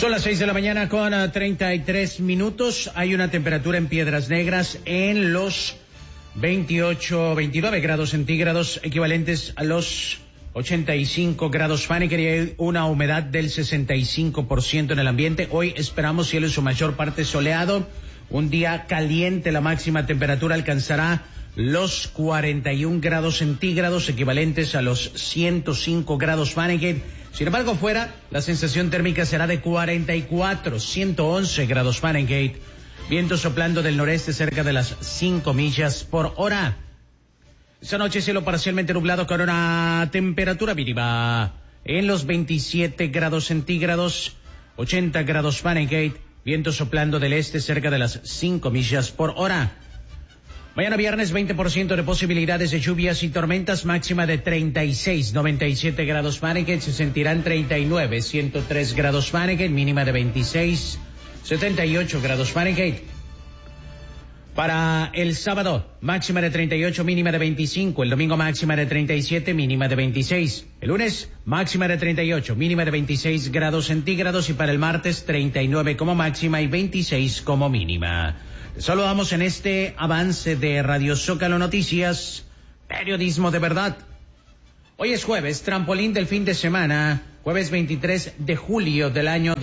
Son las 6 de la mañana con 33 minutos. Hay una temperatura en Piedras Negras en los 29 grados centígrados, equivalentes a los 85 grados Fahrenheit, y hay una humedad del 65% en el ambiente. Hoy esperamos cielo en su mayor parte soleado, un día caliente. La máxima temperatura alcanzará los 41 grados centígrados, equivalentes a los 105 grados Fahrenheit. Sin embargo, fuera, la sensación térmica será de 111 grados Fahrenheit. Viento soplando del noreste cerca de las 5 millas por hora. Esta noche cielo parcialmente nublado con una temperatura mínima en los 27 grados centígrados, 80 grados Fahrenheit. Viento soplando del este cerca de las 5 millas por hora. Mañana viernes 20% de posibilidades de lluvias y tormentas, máxima de 36, 97 grados Fahrenheit, se sentirán 39, 103 grados Fahrenheit, mínima de 26, 78 grados Fahrenheit. Para el sábado, máxima de 38, mínima de 25, el domingo máxima de 37, mínima de 26, el lunes máxima de 38, mínima de 26 grados centígrados, y para el martes 39 como máxima y 26 como mínima. Saludamos en este avance de Radio Zócalo Noticias, periodismo de verdad. Hoy es jueves, trampolín del fin de semana, jueves 23 de julio del año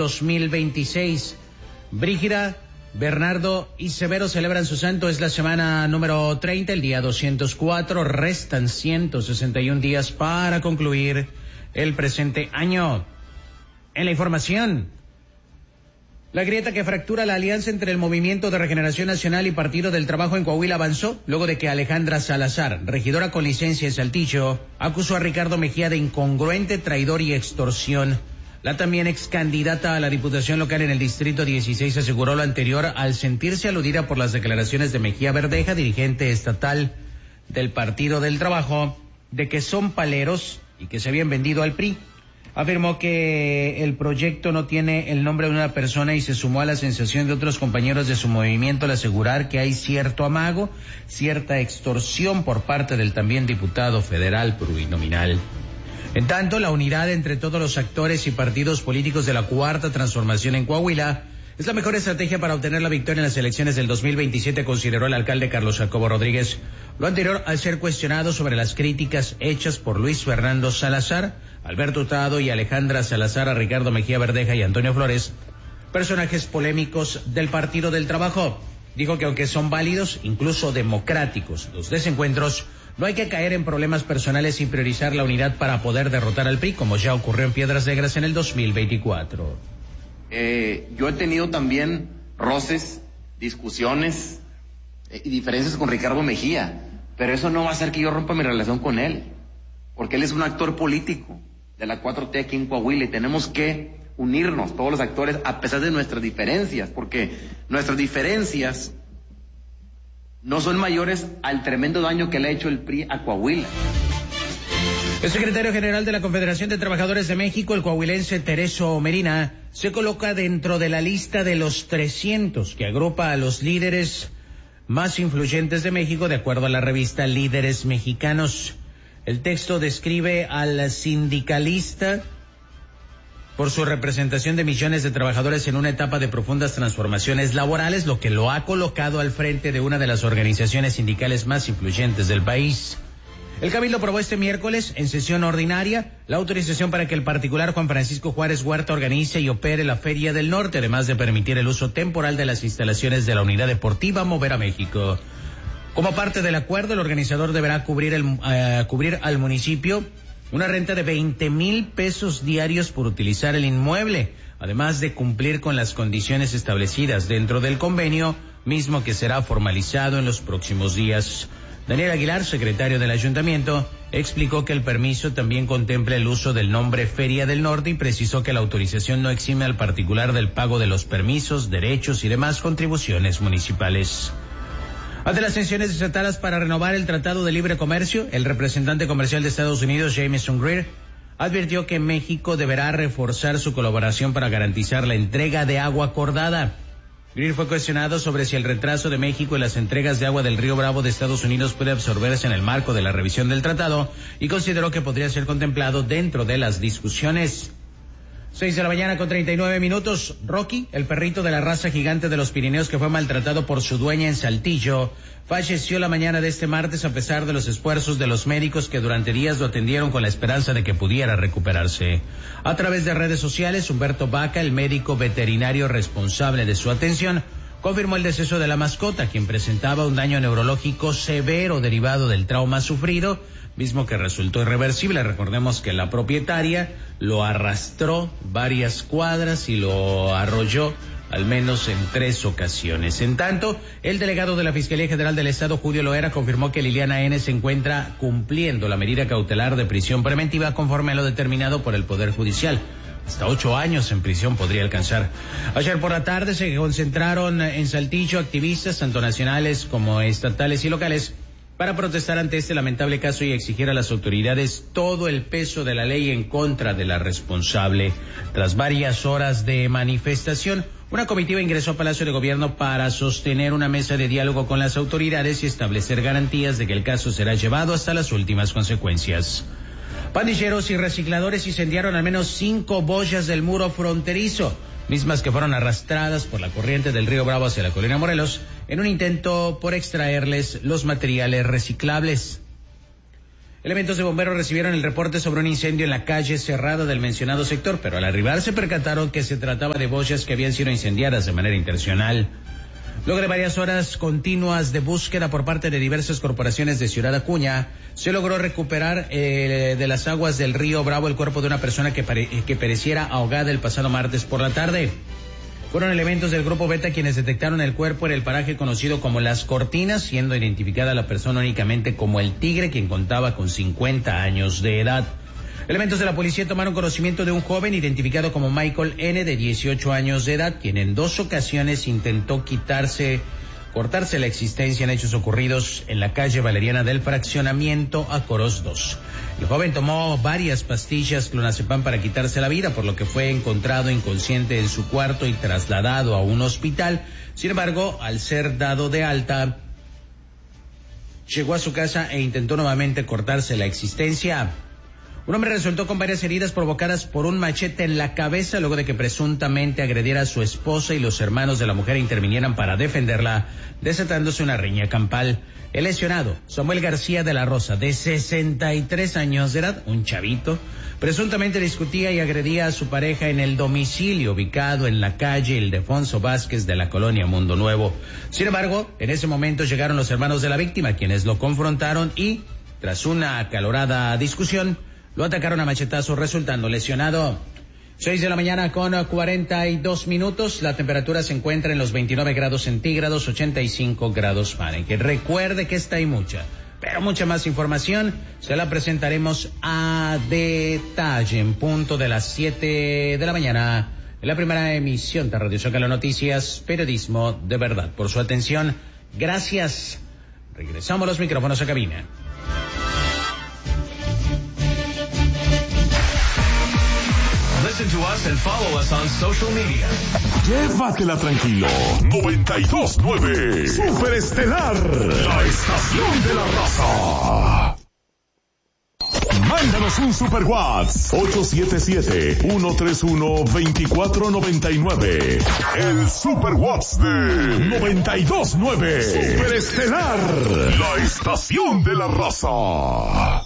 2026. Brígida, Bernardo y Severo celebran su santo, es la semana número 30, el día 204, restan 161 días para concluir el presente año. En la información, la grieta que fractura la alianza entre el Movimiento de Regeneración Nacional y Partido del Trabajo en Coahuila avanzó luego de que Alejandra Salazar, regidora con licencia en Saltillo, acusó a Ricardo Mejía de incongruente, traidor y extorsión. La también ex candidata a la Diputación Local en el Distrito 16 aseguró lo anterior al sentirse aludida por las declaraciones de Mejía Verdeja, dirigente estatal del Partido del Trabajo, de que son paleros y que se habían vendido al PRI. Afirmó que el proyecto no tiene el nombre de una persona y se sumó a la sensación de otros compañeros de su movimiento al asegurar que hay cierto amago, cierta extorsión por parte del también diputado federal plurinominal. En tanto, la unidad entre todos los actores y partidos políticos de la Cuarta Transformación en Coahuila es la mejor estrategia para obtener la victoria en las elecciones del 2027, consideró el alcalde Carlos Jacobo Rodríguez. Lo anterior al ser cuestionado sobre las críticas hechas por Luis Fernando Salazar, Alberto Hurtado y Alejandra Salazar a Ricardo Mejía Verdeja y Antonio Flores, personajes polémicos del Partido del Trabajo. Dijo que aunque son válidos, incluso democráticos, los desencuentros, no hay que caer en problemas personales y priorizar la unidad para poder derrotar al PRI, como ya ocurrió en Piedras Negras en el 2024. Yo he tenido también roces, discusiones y diferencias con Ricardo Mejía, pero eso no va a hacer que yo rompa mi relación con él, porque él es un actor político de la 4T aquí en Coahuila y tenemos que unirnos todos los actores a pesar de nuestras diferencias, porque nuestras diferencias no son mayores al tremendo daño que le ha hecho el PRI a Coahuila. El secretario general de la Confederación de Trabajadores de México, el coahuilense Tereso Merina, se coloca dentro de la lista de los 300 que agrupa a los líderes más influyentes de México, de acuerdo a la revista Líderes Mexicanos. El texto describe al sindicalista por su representación de millones de trabajadores en una etapa de profundas transformaciones laborales, lo que lo ha colocado al frente de una de las organizaciones sindicales más influyentes del país. El Cabildo aprobó este miércoles, en sesión ordinaria, la autorización para que el particular Juan Francisco Juárez Huerta organice y opere la Feria del Norte, además de permitir el uso temporal de las instalaciones de la Unidad Deportiva Mover a México. Como parte del acuerdo, el organizador deberá cubrir al municipio una renta de 20,000 pesos diarios por utilizar el inmueble, además de cumplir con las condiciones establecidas dentro del convenio, mismo que será formalizado en los próximos días. Daniel Aguilar, secretario del ayuntamiento, explicó que el permiso también contempla el uso del nombre Feria del Norte y precisó que la autorización no exime al particular del pago de los permisos, derechos y demás contribuciones municipales. Ante las tensiones desatadas para renovar el Tratado de Libre Comercio, el representante comercial de Estados Unidos, Jameson Greer, advirtió que México deberá reforzar su colaboración para garantizar la entrega de agua acordada. Greer fue cuestionado sobre si el retraso de México en las entregas de agua del Río Bravo de Estados Unidos puede absorberse en el marco de la revisión del tratado y consideró que podría ser contemplado dentro de las discusiones. 6:39 a.m. Rocky, el perrito de la raza gigante de los Pirineos que fue maltratado por su dueña en Saltillo, falleció la mañana de este martes a pesar de los esfuerzos de los médicos que durante días lo atendieron con la esperanza de que pudiera recuperarse. A través de redes sociales, Humberto Vaca, el médico veterinario responsable de su atención, confirmó el deceso de la mascota, quien presentaba un daño neurológico severo derivado del trauma sufrido, mismo que resultó irreversible. Recordemos que la propietaria lo arrastró varias cuadras y lo arrolló al menos en 3 ocasiones. En tanto, el delegado de la Fiscalía General del Estado, Julio Loera, confirmó que Liliana N. se encuentra cumpliendo la medida cautelar de prisión preventiva conforme a lo determinado por el Poder Judicial. Hasta 8 años en prisión podría alcanzar. Ayer por la tarde se concentraron en Saltillo activistas, tanto nacionales como estatales y locales, para protestar ante este lamentable caso y exigir a las autoridades todo el peso de la ley en contra de la responsable. Tras varias horas de manifestación, una comitiva ingresó a Palacio de Gobierno para sostener una mesa de diálogo con las autoridades y establecer garantías de que el caso será llevado hasta las últimas consecuencias. Pandilleros y recicladores incendiaron al menos 5 boyas del muro fronterizo, mismas que fueron arrastradas por la corriente del río Bravo hacia la Colina Morelos, en un intento por extraerles los materiales reciclables. Elementos de bomberos recibieron el reporte sobre un incendio en la calle cerrada del mencionado sector, pero al arribar se percataron que se trataba de boyas que habían sido incendiadas de manera intencional. Luego de varias horas continuas de búsqueda por parte de diversas corporaciones de Ciudad Acuña, se logró recuperar de las aguas del río Bravo el cuerpo de una persona que pereciera ahogada el pasado martes por la tarde. Fueron elementos del Grupo Beta quienes detectaron el cuerpo en el paraje conocido como Las Cortinas, siendo identificada la persona únicamente como el Tigre, quien contaba con 50 años de edad. Elementos de la policía tomaron conocimiento de un joven identificado como Michael N., de 18 años de edad, quien en 2 ocasiones intentó cortarse la existencia en hechos ocurridos en la calle Valeriana del Fraccionamiento a Coros 2. El joven tomó varias pastillas clonazepam para quitarse la vida, por lo que fue encontrado inconsciente en su cuarto y trasladado a un hospital. Sin embargo, al ser dado de alta, llegó a su casa e intentó nuevamente cortarse la existencia. Un hombre resultó con varias heridas provocadas por un machete en la cabeza luego de que presuntamente agrediera a su esposa y los hermanos de la mujer intervinieran para defenderla, desatándose una riña campal. El lesionado, Samuel García de la Rosa, de 63 años de edad, un chavito, presuntamente discutía y agredía a su pareja en el domicilio ubicado en la calle Ildefonso Vázquez de la colonia Mundo Nuevo. Sin embargo, en ese momento llegaron los hermanos de la víctima, quienes lo confrontaron y, tras una acalorada discusión, lo atacaron a machetazos, resultando lesionado. 6:42 a.m. La temperatura se encuentra en los 29 grados centígrados, 85 grados Fahrenheit. Recuerde que esta y mucha, pero mucha más información se la presentaremos a detalle en punto de las 7 de la mañana en la primera emisión de Radio Zócalo Noticias, periodismo de verdad. Por su atención, gracias. Regresamos los micrófonos a cabina. Listen to us and follow us on social media. Llévatela tranquilo. 92.9 Superestelar, la estación de la raza. Mándanos un Super WhatsApp 877-131-2499. El Super WhatsApp de 92.9 Superestelar, la estación de la raza.